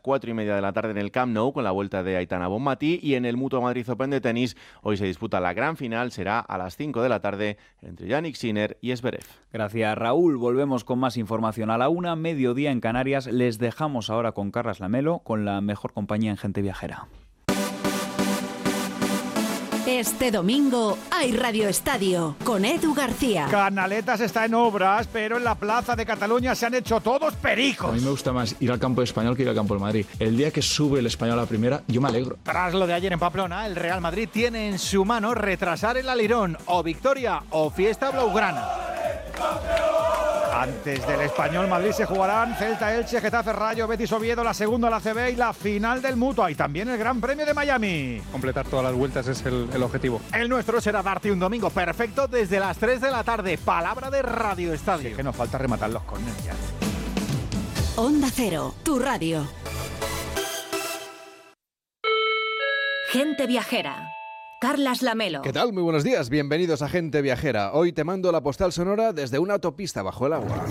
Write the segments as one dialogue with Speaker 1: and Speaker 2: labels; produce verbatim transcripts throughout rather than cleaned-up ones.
Speaker 1: cuatro y media de la tarde en el Camp Nou con la vuelta de Aitana Bonmatí, y en el Mutua Madrid Open de tenis hoy se disputa la gran final, será a las cinco de la tarde entre Jannik Sinner y Zverev.
Speaker 2: Gracias, Raúl. Volvemos con más información a la una, mediodía en Canarias. Les dejamos ahora con Carlas Lamelo, con la mejor compañía en Gente Viajera.
Speaker 3: Este domingo hay Radio Estadio con Edu García.
Speaker 4: Canaletas está en obras, pero en la Plaza de Cataluña se han hecho todos pericos.
Speaker 5: A mí me gusta más ir al campo Español que ir al campo del Madrid. El día que sube el Español a la primera, yo me alegro.
Speaker 4: Tras lo de ayer en Pamplona, el Real Madrid tiene en su mano retrasar el Alirón, o victoria o fiesta blaugrana. Antes del Español Madrid se jugarán Celta, Elche, Getafe, Rayo, Betis, Oviedo, la segunda la A C B y la final del Mutua, y también el Gran Premio de Miami.
Speaker 6: Completar todas las vueltas es el, el objetivo.
Speaker 4: El nuestro será darte un domingo perfecto desde las tres de la tarde. Palabra de Radio Estadio. Sí, que nos falta rematar los córneres ya.
Speaker 3: Onda Cero, tu radio. Gente Viajera. Carlas Lamelo.
Speaker 7: ¿Qué tal? Muy buenos días, bienvenidos a Gente Viajera. Hoy te mando la postal sonora desde una autopista bajo el agua.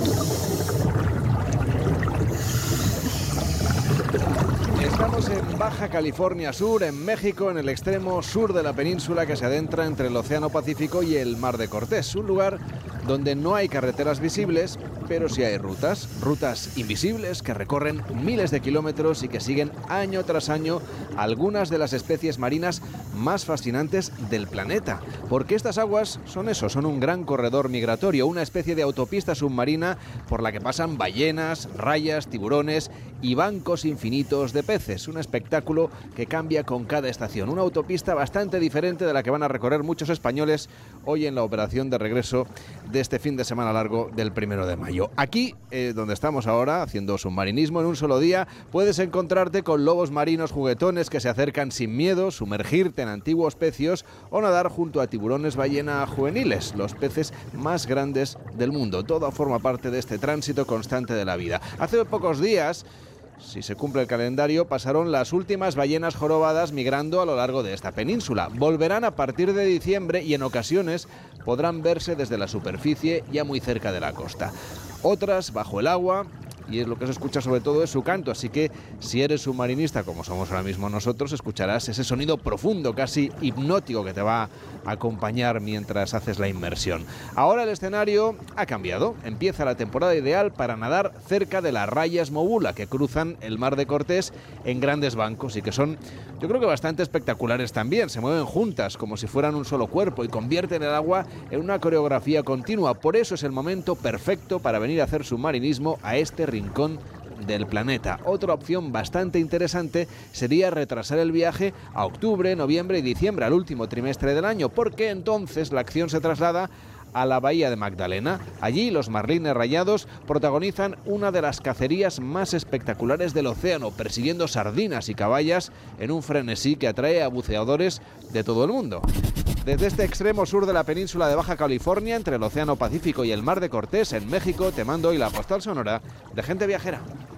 Speaker 7: Estamos en Baja California Sur, en México, en el extremo sur de la península que se adentra entre el Océano Pacífico y el Mar de Cortés. Un lugar donde no hay carreteras visibles, pero sí hay rutas, rutas invisibles que recorren miles de kilómetros y que siguen año tras año algunas de las especies marinas más fascinantes del planeta. Porque estas aguas son eso, son un gran corredor migratorio, una especie de autopista submarina por la que pasan ballenas, rayas, tiburones y bancos infinitos de peces. Un espectáculo que cambia con cada estación. Una autopista bastante diferente de la que van a recorrer muchos españoles hoy en la operación de regreso de este fin de semana largo del primero de mayo. Aquí, eh, donde estamos ahora, haciendo submarinismo en un solo día, puedes encontrarte con lobos marinos juguetones que se acercan sin miedo, sumergirte en antiguos pecios o nadar junto a tiburones ballena juveniles, los peces más grandes del mundo. Todo forma parte de este tránsito constante de la vida. Hace pocos días, si se cumple el calendario, pasaron las últimas ballenas jorobadas migrando a lo largo de esta península. Volverán a partir de diciembre y en ocasiones podrán verse desde la superficie ya muy cerca de la costa. Otras bajo el agua, y es lo que se escucha sobre todo es su canto, así que si eres submarinista como somos ahora mismo nosotros, escucharás ese sonido profundo, casi hipnótico, que te va a acompañar mientras haces la inmersión. Ahora el escenario ha cambiado, empieza la temporada ideal para nadar cerca de las rayas Mobula, que cruzan el Mar de Cortés en grandes bancos y que son, yo creo que bastante espectaculares también. Se mueven juntas como si fueran un solo cuerpo y convierten el agua en una coreografía continua. Por eso es el momento perfecto para venir a hacer submarinismo a este rincón del planeta. Otra opción bastante interesante sería retrasar el viaje a octubre, noviembre y diciembre, al último trimestre del año, porque entonces la acción se traslada a la bahía de Magdalena. Allí los marlines rayados protagonizan una de las cacerías más espectaculares del océano, persiguiendo sardinas y caballas en un frenesí que atrae a buceadores de todo el mundo. Desde este extremo sur de la península de Baja California, entre el Océano Pacífico y el Mar de Cortés, en México, te mando hoy la postal sonora de Gente Viajera.